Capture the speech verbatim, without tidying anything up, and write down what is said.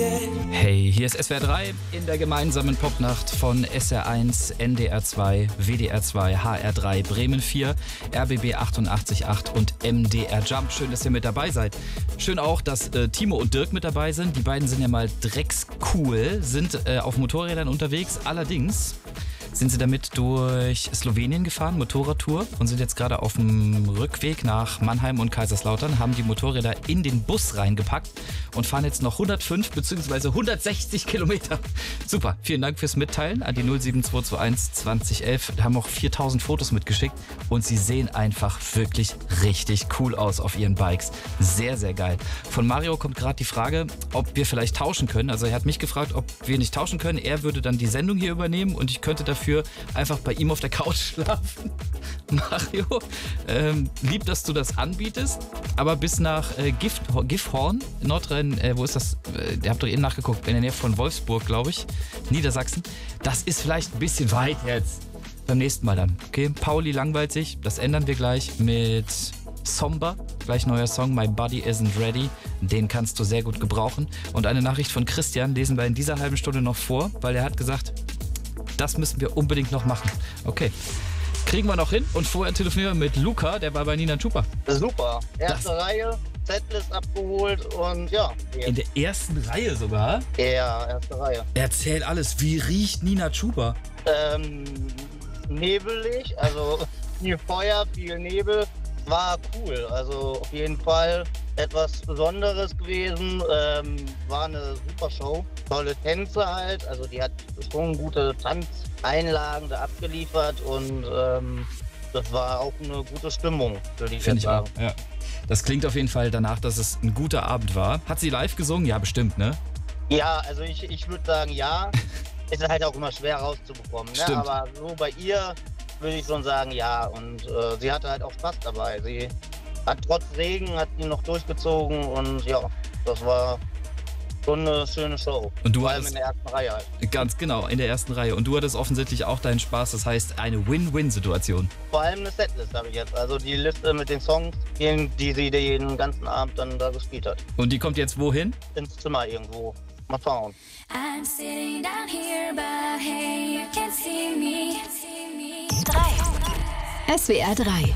Hey, hier ist S W R drei in der gemeinsamen Popnacht von S R eins, N D R zwei, W D R zwei, H R drei, Bremen vier, R B B achtundachtzig Komma acht und M D R Jump. Schön, dass ihr mit dabei seid. Schön auch, dass äh, Timo und Dirk mit dabei sind. Die beiden sind ja mal dreckscool, sind äh, auf Motorrädern unterwegs. Allerdings sind sie damit durch Slowenien gefahren, Motorradtour, und sind jetzt gerade auf dem Rückweg nach Mannheim und Kaiserslautern, haben die Motorräder in den Bus reingepackt und fahren jetzt noch hundertfünf bzw. hundertsechzig Kilometer. Super, vielen Dank fürs Mitteilen an die null sieben zwei zwei eins zwanzig elf. Da haben auch viertausend Fotos mitgeschickt und sie sehen einfach wirklich richtig cool aus auf ihren Bikes. Sehr, sehr geil. Von Mario kommt gerade die Frage, ob wir vielleicht tauschen können. Also er hat mich gefragt, ob wir nicht tauschen können. Er würde dann die Sendung hier übernehmen und ich könnte dafür einfach bei ihm auf der Couch schlafen. Mario, ähm, lieb, dass du das anbietest, aber bis nach äh, Gift, Gifhorn, Nordrhein, äh, wo ist das? Äh, ihr habt doch eben nachgeguckt, in der Nähe von Wolfsburg, glaube ich, Niedersachsen. Das ist vielleicht ein bisschen weit jetzt. Beim nächsten Mal dann, okay? Pauli langweilt sich, das ändern wir gleich mit Somber, gleich neuer Song, My Body Isn't Ready. Den kannst du sehr gut gebrauchen. Und eine Nachricht von Christian lesen wir in dieser halben Stunde noch vor, weil er hat gesagt, das müssen wir unbedingt noch machen. Okay, kriegen wir noch hin. Und vorher telefonieren wir mit Luca, der war bei Nina Chuba. Super. Erste Das- Reihe, Setlist abgeholt und ja. In der ersten Reihe sogar? Ja, erste Reihe. Erzähl alles, wie riecht Nina Chuba? Ähm, nebelig, also viel Feuer, viel Nebel. War cool, also auf jeden Fall etwas Besonderes gewesen. Ähm, war eine super Show. Tolle Tänze halt, also die hat schon gute Tanzeinlagen da abgeliefert und ähm, das war auch eine gute Stimmung, würde ich Finde jetzt ich auch, sagen. ja. Das klingt auf jeden Fall danach, dass es ein guter Abend war. Hat sie live gesungen? Ja, bestimmt, ne? Ja, also ich, ich würde sagen, ja. Ist halt auch immer schwer rauszubekommen, ne? Stimmt. Aber so bei ihr würde ich schon sagen, ja. Und äh, sie hatte halt auch Spaß dabei. Sie hat trotz Regen, hat die noch durchgezogen und ja, das war schon eine schöne Show. Und du Vor allem hattest- in der ersten Reihe halt. Ganz genau, in der ersten Reihe. Und du hattest offensichtlich auch deinen Spaß. Das heißt, eine Win-Win-Situation. Vor allem eine Setlist habe ich jetzt. Also die Liste mit den Songs, die, die sie den ganzen Abend dann da gespielt hat. Und die kommt jetzt wohin? Ins Zimmer irgendwo. Mal schauen. I'm sitting down here, but hey, you can see me. S W R drei